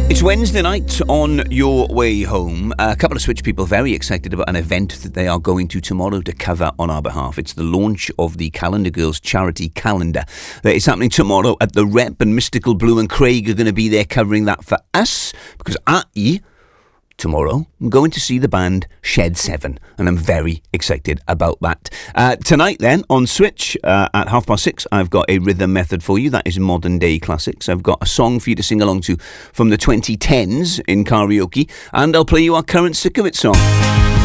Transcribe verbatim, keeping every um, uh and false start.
It's Wednesday night on your way home. A couple of Switch people very excited about an event that they are going to tomorrow to cover on our behalf. It's the launch of the Calendar Girls charity calendar. That is happening tomorrow at the Rep, and Mystical Blue and Craig are going to be there covering that for us, because I... tomorrow, I'm going to see the band Shed seven, and I'm very excited about that. Uh, tonight then, on Switch, uh, at half past six, I've got a rhythm method for you. That is modern day classics. I've got a song for you to sing along to from the twenty tens in karaoke, and I'll play you our current Sick of It song.